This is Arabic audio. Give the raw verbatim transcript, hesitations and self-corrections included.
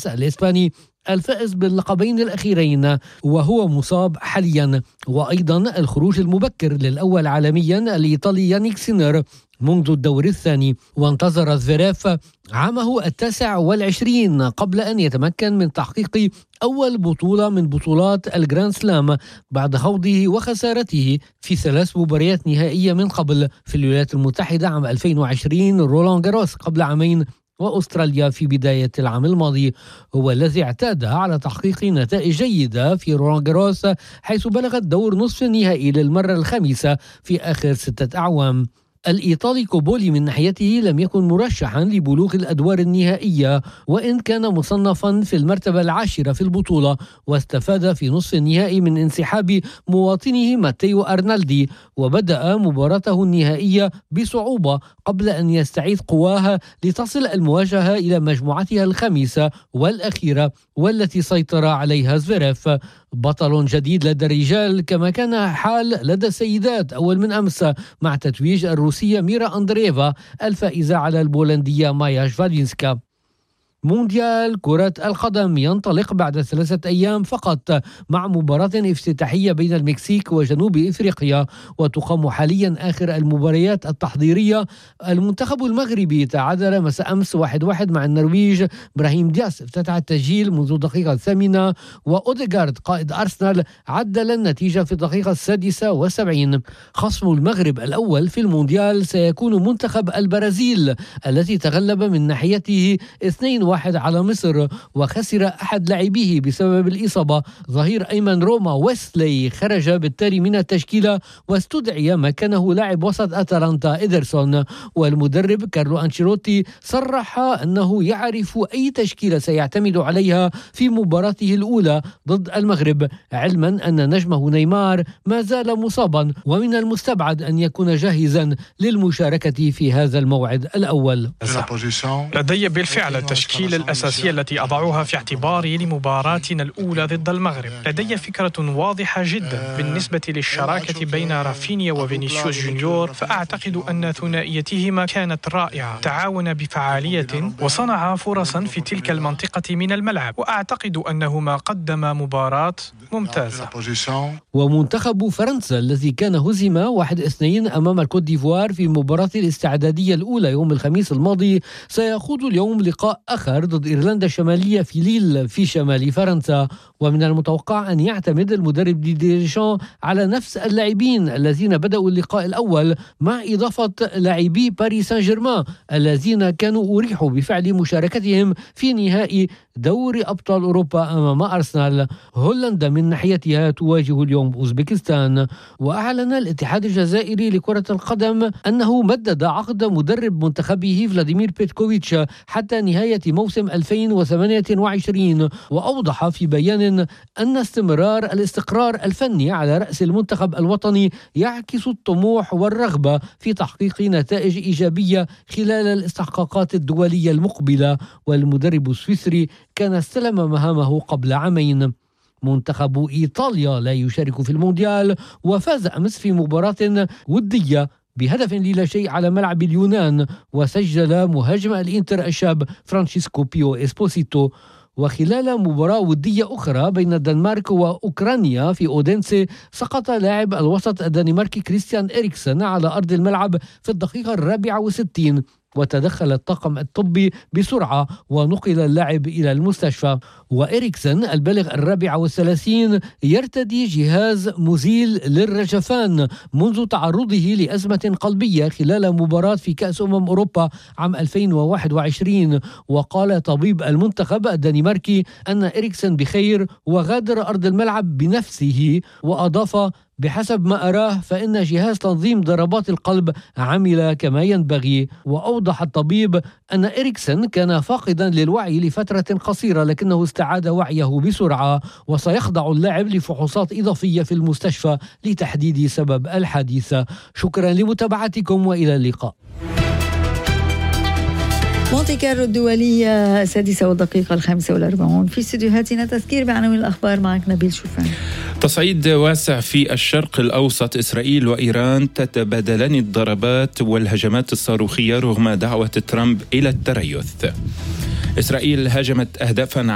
التنس الإسباني الفائز باللقبين الأخيرين وهو مصاب حاليا، وأيضا الخروج المبكر للأول عالميا الإيطالي يانيك سينر منذ الدور الثاني. وانتظر زفيريف عامه التاسع والعشرين قبل أن يتمكن من تحقيق أول بطولة من بطولات الجراند سلام بعد خوضه وخسارته في ثلاث مباريات نهائية من قبل، في الولايات المتحدة عام ألفين وعشرين، رولان جاروس قبل عامين، وأستراليا في بداية العام الماضي. هو الذي اعتاد على تحقيق نتائج جيدة في رولان جاروس، حيث بلغ الدور نصف النهائي للمرة الخامسة في آخر ستة أعوام. الإيطالي كوبولي من ناحيته لم يكن مرشحا لبلوغ الأدوار النهائية، وإن كان مصنفا في المرتبة العاشرة في البطولة، واستفاد في نصف النهائي من انسحاب مواطنه ماتيو أرنالدي، وبدأ مباراته النهائية بصعوبة قبل أن يستعيد قواه لتصل المواجهة إلى مجموعتها الخامسة والأخيرة والتي سيطر عليها زفيريف. بطل جديد لدى الرجال كما كان حال لدى السيدات أول من أمس مع تتويج الروسية ميرا أندرييفا الفائزة على البولندية مايا شفالينسكا. مونديال كرة القدم ينطلق بعد ثلاثة أيام فقط مع مباراة افتتاحية بين المكسيك وجنوب إفريقيا، وتقام حاليا آخر المباريات التحضيرية. المنتخب المغربي تعادل مساء أمس واحد واحد مع النرويج. إبراهيم دياس افتتح التسجيل منذ الدقيقة الثامنة، وأوديغارد قائد أرسنال عدل النتيجة في الدقيقة السادسة والسبعين. خصم المغرب الأول في المونديال سيكون منتخب البرازيل الذي تغلب من ناحيته اثنين واحد على مصر، وخسر أحد لاعبيه بسبب الإصابة. ظهير أيمن روما ويسلي خرج بالتالي من التشكيلة، واستدعي مكانه لاعب وسط أتلانتا إيدرسون. والمدرب كارلو أنشيلوتي صرح أنه يعرف أي تشكيلة سيعتمد عليها في مباراته الأولى ضد المغرب، علما أن نجمه نيمار ما زال مصابا، ومن المستبعد أن يكون جاهزا للمشاركة في هذا الموعد الأول. لدي بالفعل التشكيلة الأساسية التي أضعها في اعتباري لمباراتنا الأولى ضد المغرب. لدي فكرة واضحة جدا بالنسبة للشراكة بين رافينيا وفينيسيوس جونيور، فأعتقد أن ثنائيتهما كانت رائعة، تعاون بفعالية وصنع فرصا في تلك المنطقة من الملعب، وأعتقد أنهما قدما مباراة ممتازة. ومنتخب فرنسا الذي كان هزم واحد اثنين أمام الكوت ديفوار في مباراة الاستعدادية الأولى يوم الخميس الماضي، سيخوض اليوم لقاء آخر ضد إيرلندا الشمالية في ليل في شمال فرنسا. ومن المتوقع أن يعتمد المدرب ديدييه ديشامب على نفس اللاعبين الذين بدأوا اللقاء الأول، مع إضافة لاعبي باريس سان جيرمان الذين كانوا أريحوا بفعل مشاركتهم في نهائي دوري أبطال أوروبا أمام أرسنال. هولندا من ناحيتها تواجه اليوم أوزبكستان. وأعلن الاتحاد الجزائري لكرة القدم أنه مدد عقد مدرب منتخبه فلاديمير بيتكوفيتش حتى نهاية موسم ألفين وثمانية وعشرين، وأوضح في بيان أن استمرار الاستقرار الفني على رأس المنتخب الوطني يعكس الطموح والرغبة في تحقيق نتائج إيجابية خلال الاستحقاقات الدولية المقبلة. والمدرب السويسري كان استلم مهامه قبل عامين. منتخب إيطاليا لا يشارك في المونديال، وفاز أمس في مباراة ودية بهدف لا شيء على ملعب اليونان، وسجل مهاجم الإنتر الشاب فرانشيسكو بيو إسبوسيتو. وخلال مباراة ودية أخرى بين الدنمارك وأوكرانيا في أودنسي، سقط لاعب الوسط الدنماركي كريستيان إريكسن على أرض الملعب في الدقيقة الرابعة والستين، وتدخل الطاقم الطبي بسرعة ونقل اللاعب إلى المستشفى. وإريكسن البالغ الرابعة والثلاثين يرتدي جهاز مزيل للرجفان منذ تعرضه لأزمة قلبية خلال مباراة في كأس أمم أوروبا عام ألفين وواحد وعشرين. وقال طبيب المنتخب الدنماركي أن إريكسن بخير وغادر أرض الملعب بنفسه، وأضاف: بحسب ما أراه فإن جهاز تنظيم ضربات القلب عمل كما ينبغي. وأوضح الطبيب أن إريكسن كان فاقدا للوعي لفترة قصيرة، لكنه استعاد وعيه بسرعة، وسيخضع اللاعب لفحوصات إضافية في المستشفى لتحديد سبب الحادث. شكرا لمتابعتكم وإلى اللقاء. مونتي كارلو الدولية السادسة والدقيقة الخامسة والأربعون. في استديوهاتنا تذكير بعناوين الأخبار، معك نبيل شوفان. تصعيد واسع في الشرق الأوسط، إسرائيل وإيران تتبادلان الضربات والهجمات الصاروخية رغم دعوة ترامب إلى التريث. إسرائيل هاجمت أهدافا